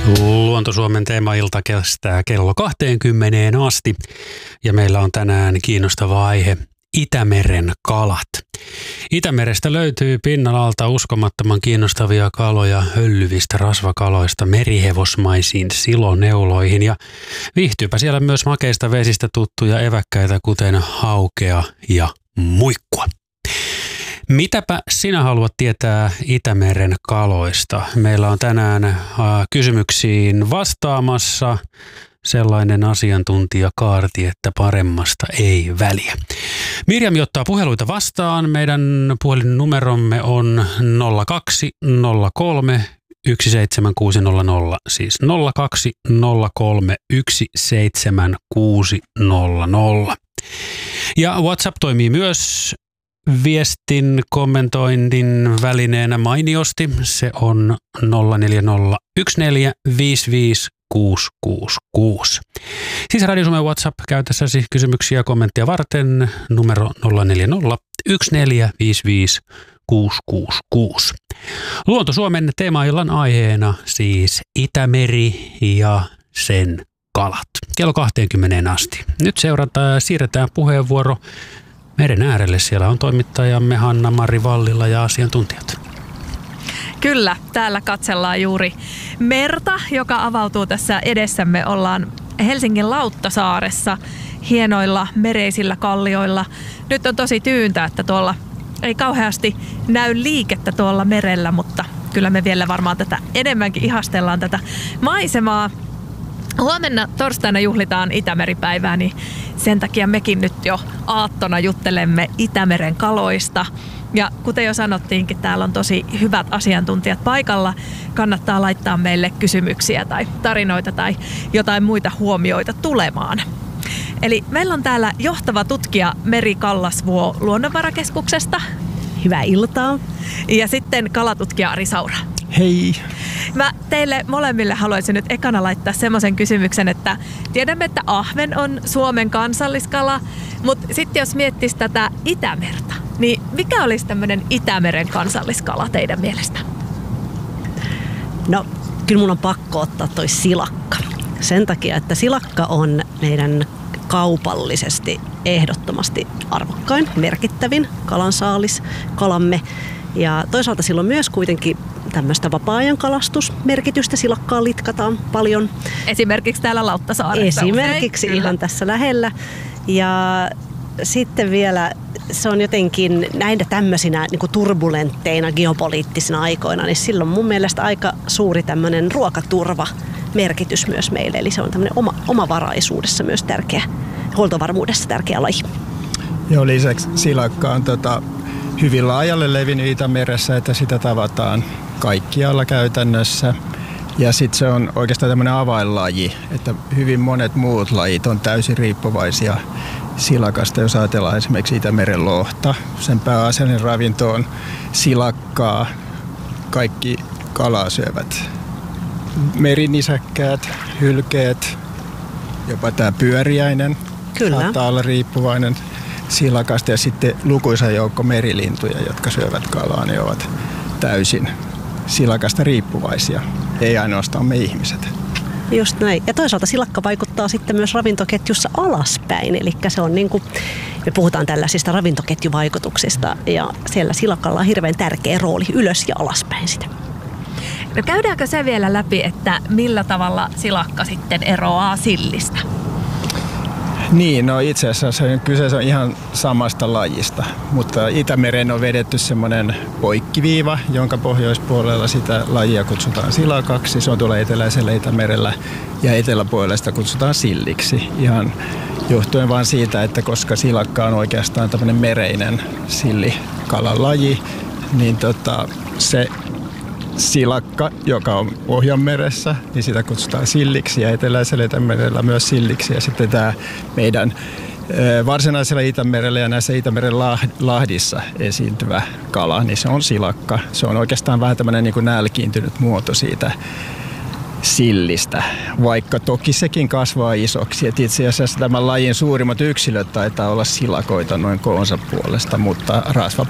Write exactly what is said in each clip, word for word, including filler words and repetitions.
Luonto-Suomen teemailta kestää kello kaksikymmentä asti ja meillä on tänään kiinnostava aihe Itämeren kalat. Itämerestä löytyy pinnalalta uskomattoman kiinnostavia kaloja höllyvistä rasvakaloista merihevosmaisiin siloneuloihin ja viihtyypä siellä myös makeista vesistä tuttuja eväkkäitä kuten haukea ja muikkua. Mitäpä sinä haluat tietää Itämeren kaloista? Meillä on tänään äh, kysymyksiin vastaamassa sellainen asiantuntijakaarti, että paremmasta ei väliä. Mirjami ottaa puheluita vastaan. Meidän puhelinnumeromme on nolla kaksi nolla kolme yksi seitsemän kuusi nolla nolla, siis nolla kaksi nolla kolme yksi seitsemän kuusi nolla nolla. Ja WhatsApp toimii myös viestin kommentoinnin välineenä mainiosti. Se on nolla neljä nolla yksi neljä viisi viisi kuusi kuusi kuusi. Siis Radio Suomen WhatsApp käytössäsi kysymyksiä ja kommenttia varten numero nolla neljä nolla yksi neljä viisi viisi kuusi kuusi kuusi. Luonto-Suomen teemaillan aiheena siis Itämeri ja sen kalat. Kello kaksikymmentä asti. Nyt seurataan, siirretään puheenvuoro meren äärelle. Siellä on toimittajamme Hanna-Mari Vallila ja asiantuntijat. Kyllä, täällä katsellaan juuri merta, joka avautuu tässä edessämme. Ollaan Helsingin Lauttasaaressa hienoilla mereisillä kallioilla. Nyt on tosi tyyntä, että tuolla ei kauheasti näy liikettä tuolla merellä, mutta kyllä me vielä varmaan tätä enemmänkin ihastellaan tätä maisemaa. Huomenna torstaina juhlitaan Itämeripäivää, niin sen takia mekin nyt jo aattona juttelemme Itämeren kaloista. Ja kuten jo sanottiinkin, täällä on tosi hyvät asiantuntijat paikalla. Kannattaa laittaa meille kysymyksiä tai tarinoita tai jotain muita huomioita tulemaan. Eli meillä on täällä johtava tutkija Meri Kallasvuo Luonnonvarakeskuksesta. Hyvää iltaa. Ja sitten kalatutkija Ari Saura. Hei. Mä teille molemmille haluaisin nyt ekana laittaa semmoisen kysymyksen, että tiedämme, että ahven on Suomen kansalliskala, mutta sitten jos miettisi tätä Itämerta, niin mikä olisi tämmöinen Itämeren kansalliskala teidän mielestä? No, kyllä mun on pakko ottaa toi silakka. Sen takia, että silakka on meidän kaupallisesti ehdottomasti arvokkain, merkittävin kalansaalis, kalamme. Ja toisaalta sillä on myös kuitenkin tämmöistä vapaa-ajan kalastusmerkitystä. Silakkaa litkataan paljon. Esimerkiksi täällä Lauttasaaressa. Esimerkiksi usein, ihan tässä lähellä. Ja sitten vielä se on jotenkin näinä tämmöisinä niin kuin turbulentteina geopoliittisina aikoina, niin silloin mun mielestä aika suuri tämmöinen ruokaturva-merkitys myös meille. Eli se on tämmöinen oma, omavaraisuudessa myös tärkeä, huoltovarmuudessa tärkeä laji. Joo, lisäksi silakka on tota, hyvin laajalle levinnyt Itämeressä, että sitä tavataan kaikkialla käytännössä. Ja sitten se on oikeastaan tämmöinen avainlaji, että hyvin monet muut lajit on täysin riippuvaisia silakasta. Jos ajatellaan esimerkiksi Itämeren lohta, sen pääasiallinen ravinto on silakkaa. Kaikki kalaa syövät merinisäkkäät, hylkeet, jopa tämä pyöriäinen Kyllä. saattaa olla riippuvainen silakasta. Ja sitten lukuisa joukko merilintuja, jotka syövät kalaa, ne ovat täysin silakasta riippuvaisia, ei ainoastaan me ihmiset. Just näin. Ja toisaalta silakka vaikuttaa sitten myös ravintoketjussa alaspäin. Eli se on niin kuin, me puhutaan tällaisista ravintoketjuvaikutuksista ja siellä silakalla on hirveän tärkeä rooli ylös ja alaspäin sitä. No käydäänkö se vielä läpi, että millä tavalla silakka sitten eroaa sillistä? Niin, no itse asiassa kyseessä on ihan samasta lajista, mutta Itämereen on vedetty semmoinen poikkiviiva, jonka pohjoispuolella sitä lajia kutsutaan silakaksi. Se on tuolla eteläisellä Itämerellä ja eteläpuolella sitä kutsutaan silliksi. Ihan johtuen vaan siitä, että koska silakka on oikeastaan tämmöinen mereinen sillikalalaji, niin tota, se silakka, joka on Pohjanmeressä, niin sitä kutsutaan silliksi ja eteläisellä Itämerellä myös silliksi. Ja sitten tämä meidän varsinaisella Itämerellä ja näissä Itämeren lahdissa esiintyvä kala, niin se on silakka. Se on oikeastaan vähän tämmöinen niin kuin nälkiintynyt muoto siitä sillistä, vaikka toki sekin kasvaa isoksi. Et itse asiassa tämän lajin suurimmat yksilöt taitaa olla silakoita noin koonsa puolesta, mutta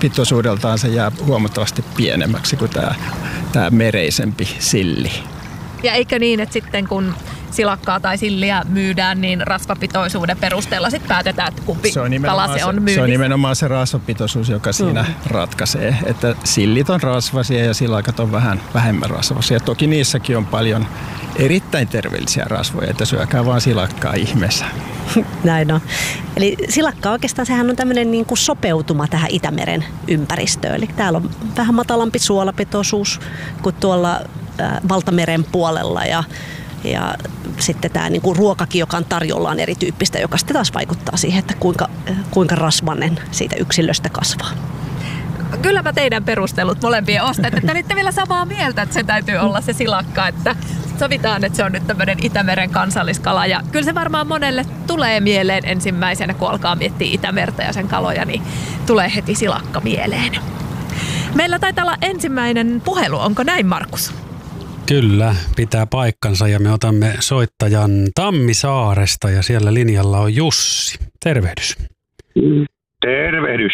rasvapitoisuudeltaan se jää huomattavasti pienemmäksi kuin tämä, tämä mereisempi silli. Ja eikö niin, että sitten kun silakkaa tai silliä myydään, niin rasvapitoisuuden perusteella sitten päätetään, että kumpi se kala se on myynnissä? Se on nimenomaan se rasvapitoisuus, joka siinä mm. ratkaisee. Että sillit on rasvaisia ja silakat on vähän vähemmän rasvaisia. Toki niissäkin on paljon erittäin terveellisiä rasvoja, että syökää vaan silakkaa ihmeessä. Näin on. Eli silakka oikeastaan sehän on tämmöinen niin kuin sopeutuma tähän Itämeren ympäristöön. Eli täällä on vähän matalampi suolapitoisuus kuin tuolla äh, Valtameren puolella ja Ja sitten tämä niinku ruokakin, joka on tarjolla, on erityyppistä, joka sitten taas vaikuttaa siihen, että kuinka, kuinka rasvainen siitä yksilöstä kasvaa. Kylläpä teidän perustelut molempien ostat, että olitte vielä samaa mieltä, että se täytyy olla se silakka, että sovitaan, että se on nyt tämmöinen Itämeren kansalliskala. Ja kyllä se varmaan monelle tulee mieleen ensimmäisenä, kun alkaa miettiä Itämerta ja sen kaloja, niin tulee heti silakka mieleen. Meillä taitaa olla ensimmäinen puhelu, onko näin, Markus? Kyllä, pitää paikkansa ja me otamme soittajan Tammisaaresta ja siellä linjalla on Jussi. Tervehdys. Tervehdys.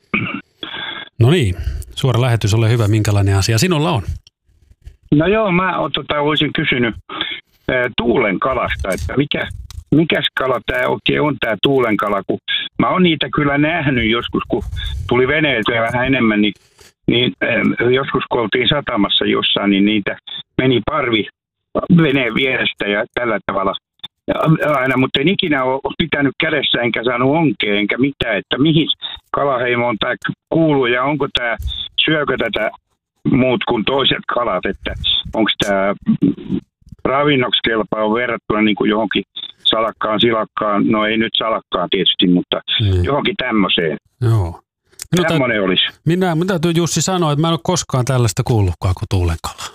No niin, suora lähetys, ole hyvä. Minkälainen asia sinulla on? No joo, mä oon, tota, olisin kysynyt ää, tuulen kalasta, että mikä, mikäs kala tämä oikein on tämä tuulenkala, kun mä oon niitä kyllä nähnyt joskus, kun tuli veneiltä vähän enemmän, niin Niin äh, joskus kun oltiin satamassa jossain, niin niitä meni parvi veneen vierestä ja tällä tavalla aina, mutta en ikinä ole pitänyt kädessä enkä saanut onkeen enkä mitään, että mihin kalaheimoon tämä kuuluu ja onko tämä, syökö tätä muut kuin toiset kalat, että onko tämä ravinnoksi kelpaa verrattuna niin kuin johonkin salakkaan, silakkaan, no ei nyt salakkaan tietysti, mutta mm. johonkin tämmöiseen. Joo. Minun Tämmöinen olisi. Minä, minä täytyy Jussi sanoa, että mä en ole koskaan tällaista kuullutkaan kuin tuulenkala.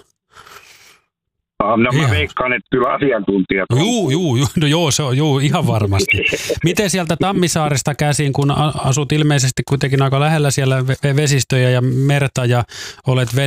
Ah, no mä veikkaan, että kyllä asiantuntijat on. Juu, juu, juu, no joo, se on juu, ihan varmasti. Miten sieltä Tammisaaresta käsin, kun asut ilmeisesti kuitenkin aika lähellä siellä vesistöjä ja merta ja olet